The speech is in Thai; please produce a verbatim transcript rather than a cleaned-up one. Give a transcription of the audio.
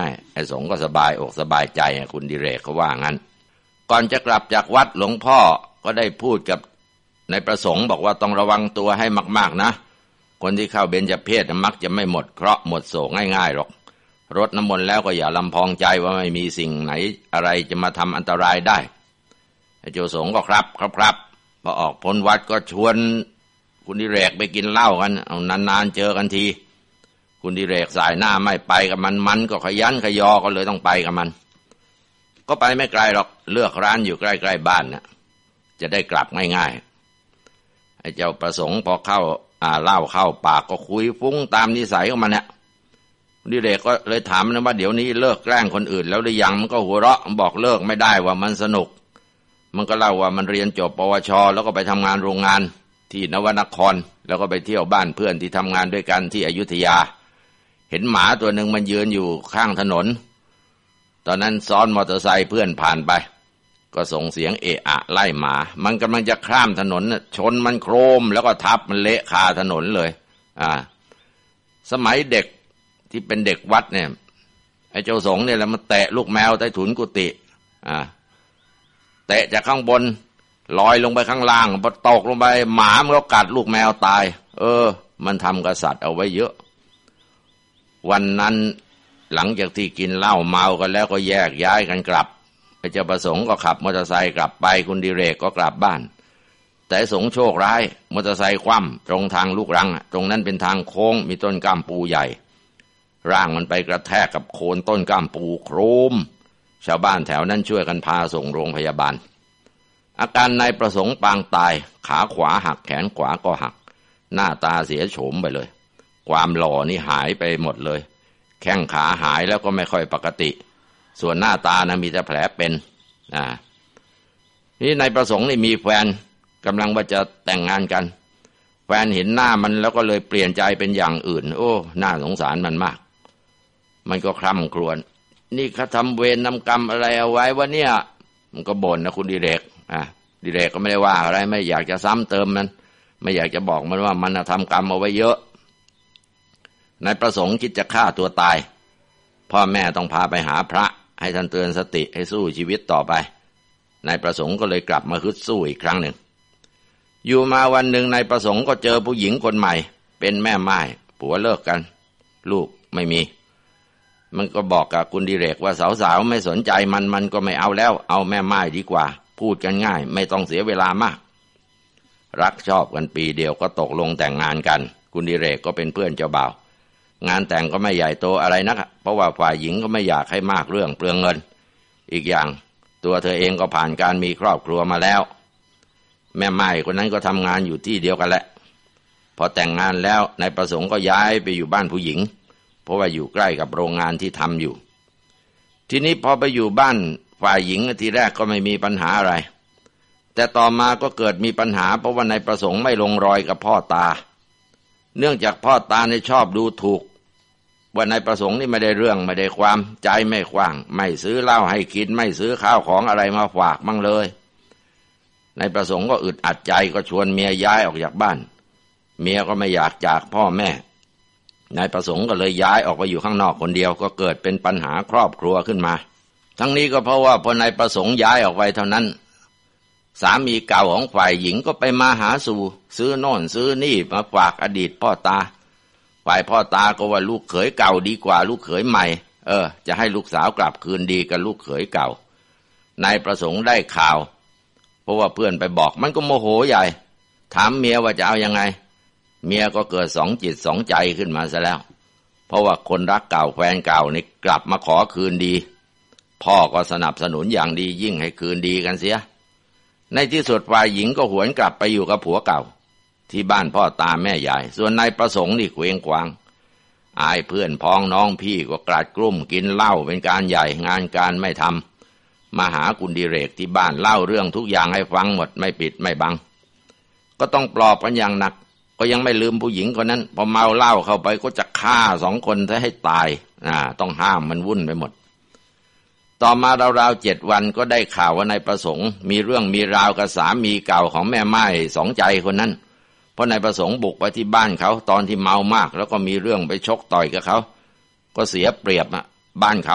ให้ไอ้สงฆ์ก็สบายอกสบายใจคุณดิเรกเขาว่างั้นก่อนจะกลับจากวัดหลวงพ่อก็ได้พูดกับนายประสงค์บอกว่าต้องระวังตัวให้มากๆนะคนที่เข้าเบญจเพสมักจะไม่หมดเคราะห์หมดโศกง่ายๆหรอกรดน้ำมนต์แล้วก็อย่าลำพองใจว่าไม่มีสิ่งไหนอะไรจะมาทำอันตรายได้ไอ้เจ้าสงฆ์ก็ครับครับครับพอออกพ้นวัดก็ชวนคุณดิเรกไปกินเหล้ากันเอานานๆเจอกันทีคุณดิเรกสายหน้าไม่ไปกับมันมันก็ขยันขยอก็เลยต้องไปกับมันก็ไปไม่ไกลหรอกเลือกร้านอยู่ใกล้ๆบ้านนะจะได้กลับง่ายๆไอ้เจ้าประสงค์พอเข้าอ่าเหล้าเข้าปากก็คุยฟุ้งตามนิสัยของมันเนี่ยคุณดิเรกก็เลยถามนะว่าเดี๋ยวนี้เลิกแกล้งคนอื่นแล้วหรือยังมันก็หัวเราะบอกเลิกไม่ได้ว่ามันสนุกมันก็เล่าว่ามันเรียนจบปวชแล้วก็ไปทำงานโรงงานที่นวนครแล้วก็ไปเที่ยวบ้านเพื่อนที่ทำงานด้วยกันที่อยุธยาเห็นหมาตัวหนึ่งมันยืนอยู่ข้างถนนตอนนั้นซ้อนมอเตอร์ไซค์เพื่อนผ่านไปก็ส่งเสียงเอะอะไล่หมามันกำลังจะข้ามถนนชนมันโครมแล้วก็ทับมันเละคาถนนเลยอ่าสมัยเด็กที่เป็นเด็กวัดเนี่ยไอ้เจ้าสงเนี่ยแหละมันแตะลูกแมวใต้ถุนกุฏิอ่าเตะจากข้างบนลอยลงไปข้างล่างพอตกลงไปหมามันก็กัดลูกแมวตายเออมันทำกษัตริย์เอาไว้เยอะวันนั้นหลังจากที่กินเหล้าเมากันแล้วก็แยกย้ายกันกลับไอ้เจ้าประสงค์ก็ขับมอเตอร์ไซค์กลับไปคุณดิเรกก็กลับบ้านแต่สงโชคร้ายมอเตอร์ไซค์คว่ำตรงทางลูกรังตรงนั้นเป็นทางโค้งมีต้นก้ามปูใหญ่ร่างมันไปกระแทกกับโคนต้นก้ามปูโครมชาวบ้านแถวนั้นช่วยกันพาส่งโรงพยาบาลอาการนายประสงค์ปางตายขาขวาหักแขนขวาก็หักหน้าตาเสียโฉมไปเลยความหล่อนี่หายไปหมดเลยแข้งขาหายแล้วก็ไม่ค่อยปกติส่วนหน้าตานะมีแต่แผลเป็นอ่านี่นายประสงค์นี่มีแฟนกำลังว่าจะแต่งงานกันแฟนเห็นหน้ามันแล้วก็เลยเปลี่ยนใจเป็นอย่างอื่นโอ้น่าสงสารมันมากมันก็คร่ำครวญนี่ข้าทำเวรนำกรรมอะไรเอาไว้วะเนี่ยมันก็บ่นนะคุณดิเรกอ่ะดิเรกก็ไม่ได้ว่าอะไรไม่อยากจะซ้ำเติมมันไม่อยากจะบอกมันว่ามันทำกรรมเอาไว้เยอะนายประสงค์คิดจะฆ่าตัวตายพ่อแม่ต้องพาไปหาพระให้ท่านเตือนสติให้สู้ชีวิตต่อไปนายประสงค์ก็เลยกลับมาฮึดสู้อีกครั้งหนึ่งอยู่มาวันหนึ่งนายประสงค์ก็เจอผู้หญิงคนใหม่เป็นแม่ไม้ผัวเลิกกันลูกไม่มีมันก็บอกกับคุณดิเรกว่าสาวๆไม่สนใจมันมันก็ไม่เอาแล้วเอาแม่ไม้ดีกว่าพูดกันง่ายไม่ต้องเสียเวลามากรักชอบกันปีเดียวก็ตกลงแต่งงานกันคุณดิเรกก็เป็นเพื่อนเจ้าบ่าวงานแต่งก็ไม่ใหญ่โตอะไรนักเพราะว่าฝ่ายหญิงก็ไม่อยากให้มากเรื่องเปลืองเงินอีกอย่างตัวเธอเองก็ผ่านการมีครอบครัวมาแล้วแม่ไม้คนนั้นก็ทำงานอยู่ที่เดียวกันแหละพอแต่งงานแล้วนายประสงค์ก็ย้ายไปอยู่บ้านผู้หญิงเพราะว่าอยู่ใกล้กับโรงงานที่ทำอยู่ทีนี้พอไปอยู่บ้านฝ่ายหญิงทีแรกก็ไม่มีปัญหาอะไรแต่ต่อมาก็เกิดมีปัญหาเพราะว่านายประสงค์ไม่ลงรอยกับพ่อตาเนื่องจากพ่อตาเนี่ยชอบดูถูกว่านายประสงค์นี่ไม่ได้เรื่องไม่ได้ความใจไม่กว้างไม่ซื้อเหล้าให้กินไม่ซื้อข้าวของอะไรมาฝากมั่งเลยนายประสงค์ก็อึดอัดใจก็ชวนเมียย้ายออกจากบ้านเมียก็ไม่อยากจากพ่อแม่นายประสงค์ก็เลยย้ายออกไปอยู่ข้างนอกคนเดียวก็เกิดเป็นปัญหาครอบครัวขึ้นมาทั้งนี้ก็เพราะว่าพอนายประสงค์ย้ายออกไปเท่านั้นสามีเก่าของฝ่ายหญิงก็ไปมาหาสู่ซื้อโน่นซื้อนี่มาฝากอดีตพ่อตาฝ่ายพ่อตาก็ว่าลูกเขยเก่าดีกว่าลูกเขยใหม่เออจะให้ลูกสาวกลับคืนดีกับลูกเขยเก่านายประสงค์ได้ข่าวเพราะว่าเพื่อนไปบอกมันก็โมโหใหญ่ถามเมียว่าจะเอายังไงเมียก็เกิดสองจิตสองใจขึ้นมาซะแล้วเพราะว่าคนรักเก่าแฟนเก่านี่กลับมาขอคืนดีพ่อก็สนับสนุนอย่างดียิ่งให้คืนดีกันเสียในที่สุดฝ่ายหญิงก็หวนกลับไปอยู่กับผัวเก่าที่บ้านพ่อตาแม่ยายส่วนนายประสงค์นี่เคว้งคว้างอายเพื่อนพ้องน้องพี่ก็กราดกลุ่มกินเหล้าเป็นการใหญ่งานการไม่ทำมาหาคุณดิเรกที่บ้านเล่าเรื่องทุกอย่างให้ฟังหมดไม่ปิดไม่บังก็ต้องปลอบกันอย่างหนักก็ยังไม่ลืมผู้หญิงคนนั้นพอเมาเหล้าเข้าไปก็จะฆ่าสองคนให้ตายอ่าต้องห้ามมันวุ่นไปหมดต่อมาราวๆเจ็ดวันก็ได้ข่าวว่านายประสงค์มีเรื่องมีราวกับสามีเก่าของแม่ไม้สองใจคนนั้นเพราะนายประสงค์บุกไปที่บ้านเขาตอนที่เมามากแล้วก็มีเรื่องไปชกต่อยกับเขาก็เสียเปรียบอ่ะบ้านเขา